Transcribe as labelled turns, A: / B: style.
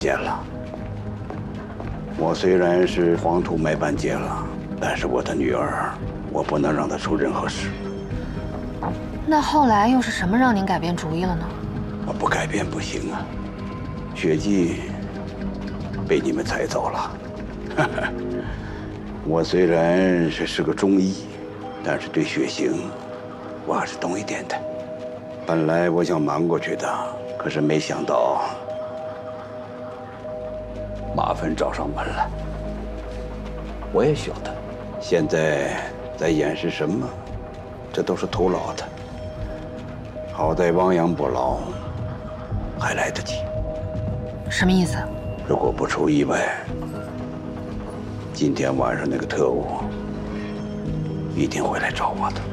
A: 见了。我虽然是黄土埋半截了，但是我的女儿，我不能让她出任何事。
B: 那后来又是什么让您改变主意了呢？
A: 我不改变不行啊。血迹被你们踩走了。我虽然是个中医，但是对血型我还是懂一点的。本来我想瞒过去的，可是没想到麻烦找上门了。我也晓得，现在在掩饰什么，这都是徒劳的。好在亡羊补牢，还来得及。
B: 什么意思？
A: 如果不出意外，今天晚上那个特务一定会来找我的。